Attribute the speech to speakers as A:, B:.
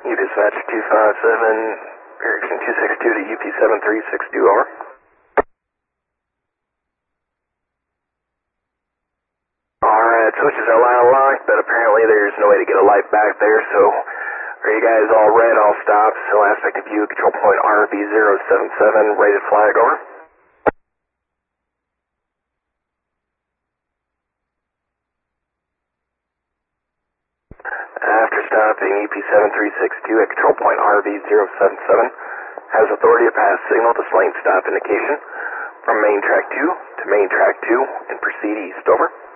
A: You dispatch 257, direction 262 to UP7362, over. Alright, switches are line locked, but apparently there's no way to get a light back there, so are you guys all red, all stops, so aspect of view, control point RB077, rated flag, over. After stopping EP7362 at control point RB077, has authority to pass signal displaying stop indication from main track 2 to main track 2 and proceed east, over.